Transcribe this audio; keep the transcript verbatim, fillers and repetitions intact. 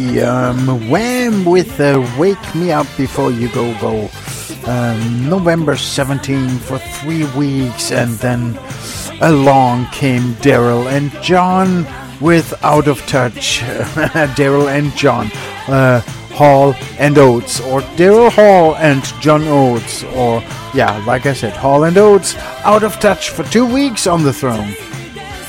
Um, Wham with uh, Wake Me Up Before You Go Go. Um, November seventeenth for three weeks, and then along came Daryl and John with Out of Touch. Daryl and John uh, Hall and Oates, or Daryl Hall and John Oates, or yeah, like I said, Hall and Oates, Out of Touch for two weeks on the throne.